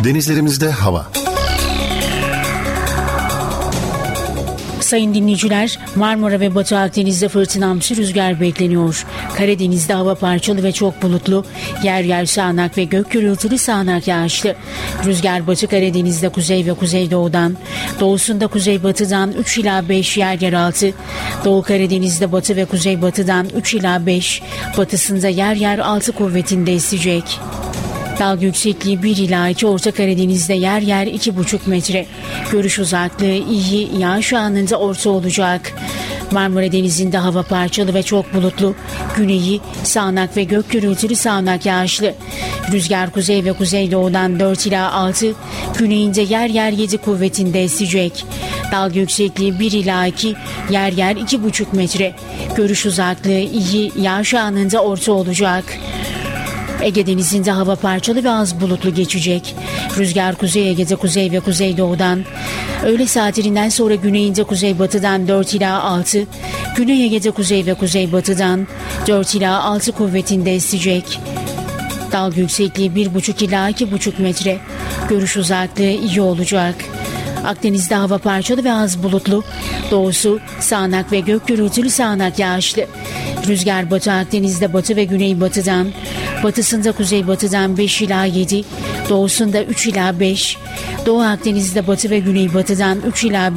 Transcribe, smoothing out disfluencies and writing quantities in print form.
Denizlerimizde hava. Sayın dinleyiciler, Marmara ve Batı Akdeniz'de fırtınamsı rüzgar bekleniyor. Karadeniz'de hava parçalı ve çok bulutlu, yer yer sağanak ve gök gürültülü sağanak yağışlı. Rüzgar Batı Karadeniz'de kuzey ve kuzeydoğudan, doğusunda kuzeybatıdan 3 ila 5 yer yer altı, Doğu Karadeniz'de batı ve kuzeybatıdan 3 ila 5, batısında yer yer 6 kuvvetinde esecek. Dalga yüksekliği 1 ila 2, Orta Karadeniz'de yer yer 2,5 metre. Görüş uzaklığı iyi, yağış anında orta olacak. Marmara Denizi'nde hava parçalı ve çok bulutlu. Güneyi sağanak ve gök gürültülü sağanak yağışlı. Rüzgar kuzey ve kuzeydoğudan 4 ila 6, güneyinde yer yer 7 kuvvetinde esecek. Dalga yüksekliği 1 ila 2, yer yer 2,5 metre. Görüş uzaklığı iyi, yağış anında orta olacak. Ege Denizi'nde hava parçalı ve az bulutlu geçecek. Rüzgar Kuzey Ege'de kuzey ve kuzeydoğudan, öğle saatlerinden sonra güneyinde kuzeybatıdan 4 ila 6, Güney Ege'de kuzey ve kuzeybatıdan 4 ila 6 kuvvetinde esecek. Dalga yüksekliği 1,5 ila 2,5 metre. Görüş uzaklığı iyi olacak. Akdeniz'de hava parçalı ve az bulutlu. Doğusu sağanak ve gök gürültülü sağanak yağışlı. Rüzgar Batı Akdeniz'de batı ve güneybatıdan, batısında kuzeybatıdan 5 ila 7, doğusunda 3 ila 5, Doğu Akdeniz'de batı ve güneybatıdan 3 ila